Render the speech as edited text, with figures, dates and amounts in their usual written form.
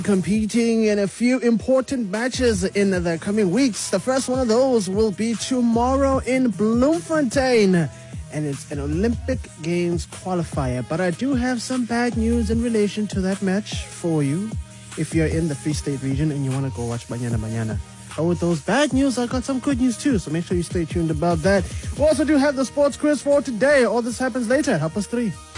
competing in a few important matches in the coming weeks. The first one of those will be tomorrow in Bloemfontein, and it's an Olympic Games qualifier. But I do have some bad news in relation to that match for you if you're in the Free State region and you want to go watch Banyana Banyana. But with those bad news, I got some good news too, so make sure you stay tuned about that. We also do have the sports quiz for today. All this happens later. 3:30.